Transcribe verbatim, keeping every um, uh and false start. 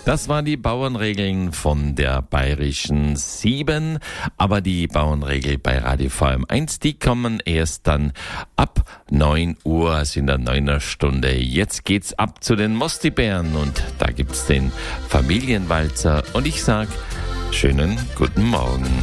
Das waren die Bauernregeln von der Bayerischen sieben. Aber die Bauernregel bei Radio V M eins, die kommen erst dann ab neun Uhr, also in der neuner Stunde. Jetzt geht's ab zu den Mostibären und da gibt's den Familienwalzer. Und ich sag, schönen guten Morgen.